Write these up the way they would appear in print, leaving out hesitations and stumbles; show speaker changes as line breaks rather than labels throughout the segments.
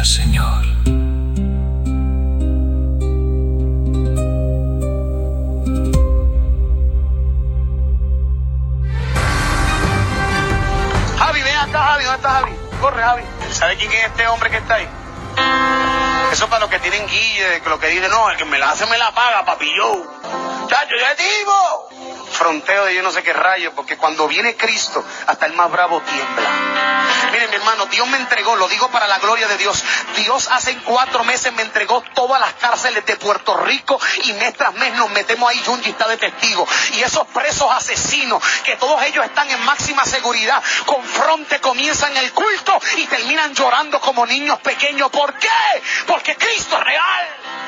Señor.
Javi, ven acá, Javi. ¿Dónde está Javi? Corre, Javi. ¿Sabe quién es este hombre que está ahí? Eso para los que tienen guille, que lo que dicen, no, el que me la hace me la paga, papi yo. Chacho, yo digo. Fronteo de yo no sé qué rayo, porque cuando viene Cristo, hasta el más bravo tiembla. Miren, mi hermano, Dios me entregó, lo digo para la gloria de Dios. Dios hace 4 meses me entregó todas las cárceles de Puerto Rico y mes tras mes nos metemos ahí, Junji está de testigo. Y esos presos asesinos, que todos ellos están en máxima seguridad, con fronte comienzan el culto y terminan llorando como niños pequeños. ¿Por qué? Porque Cristo es real.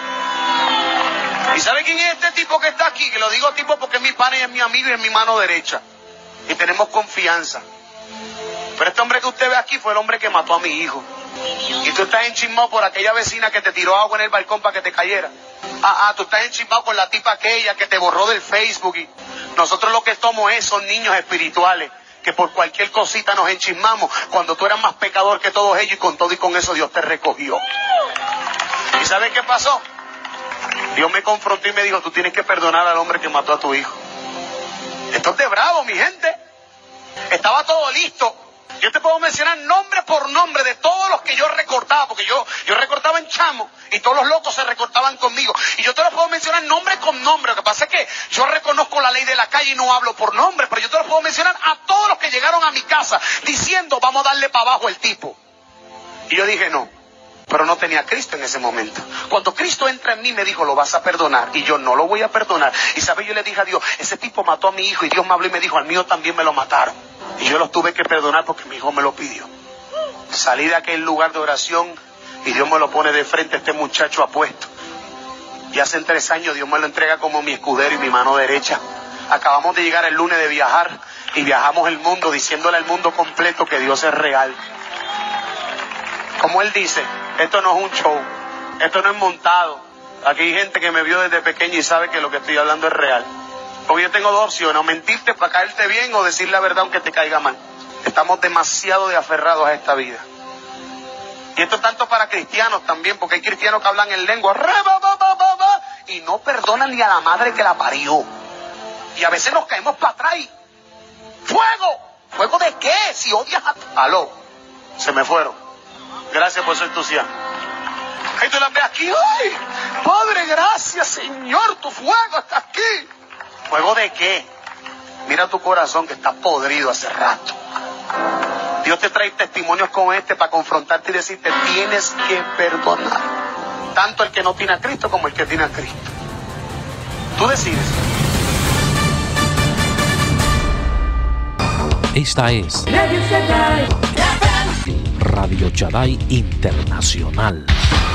¿Y sabe quién es este tipo que está aquí? Que lo digo tipo porque es mi pana y es mi amigo y es mi mano derecha. Y tenemos confianza. Pero este hombre que usted ve aquí fue el hombre que mató a mi hijo. Y tú estás enchismado por aquella vecina que te tiró agua en el balcón para que te cayera. Tú estás enchismado con la tipa aquella que te borró del Facebook. Y nosotros lo que somos son niños espirituales, que por cualquier cosita nos enchismamos cuando tú eras más pecador que todos ellos, y con todo y con eso Dios te recogió. ¿Y sabes qué pasó? Dios me confrontó y me dijo, tú tienes que perdonar al hombre que mató a tu hijo. Esto es de bravo, mi gente. Estaba todo listo. Yo te puedo mencionar nombre por nombre de todos los que yo recortaba, porque yo recortaba en chamo y todos los locos se recortaban conmigo. Y yo te los puedo mencionar nombre con nombre. Lo que pasa es que yo reconozco la ley de la calle y no hablo por nombre, pero yo te los puedo mencionar a todos los que llegaron a mi casa diciendo, vamos a darle para abajo el tipo. Y yo dije, no. Pero no tenía a Cristo en ese momento. Cuando Cristo entra en mí me dijo, lo vas a perdonar. Y yo no lo voy a perdonar. Y sabe, yo le dije a Dios, ese tipo mató a mi hijo. Y Dios me habló y me dijo, al mío también me lo mataron. Y yo los tuve que perdonar porque mi hijo me lo pidió. Salí de aquel lugar de oración y Dios me lo pone de frente a este muchacho apuesto. Y hace 3 años Dios me lo entrega como mi escudero y mi mano derecha. Acabamos de llegar el lunes de viajar y viajamos el mundo diciéndole al mundo completo que Dios es real. Como él dice, esto no es un show, esto no es montado. Aquí hay gente que me vio desde pequeño y sabe que lo que estoy hablando es real. Porque yo tengo 2 opciones, o mentirte para caerte bien o decir la verdad aunque te caiga mal. Estamos demasiado de aferrados a esta vida. Y esto es tanto para cristianos también, porque hay cristianos que hablan en lengua y no perdonan ni a la madre que la parió. Y a veces nos caemos para atrás y ¡fuego! ¿Fuego de qué? Si odias a... Aló, se me fueron. Gracias por su entusiasmo. Y tú la ves aquí, ¡ay! Padre, gracias, Señor, tu fuego está aquí. ¿Fuego de qué? Mira tu corazón que está podrido hace rato. Dios te trae testimonios como este para confrontarte y decirte, tienes que perdonar. Tanto el que no tiene a Cristo como el que tiene a Cristo. Tú decides.
Esta es Radio Shaddai Internacional.